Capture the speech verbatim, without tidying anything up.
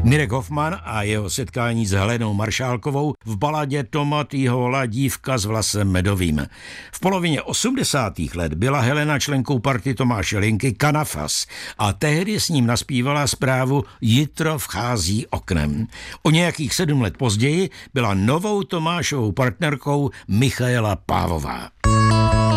Mirek Hoffman a jeho setkání s Helenou Maršálkovou v baladě Tomatýho hola Dívka s vlasem medovým. V polovině osmdesátých let byla Helena členkou party Tomáše Linky Kanafas a tehdy s ním naspívala zprávu Jitro vchází oknem. O nějakých sedm let později byla novou Tomášovou partnerkou Michaela Pávová.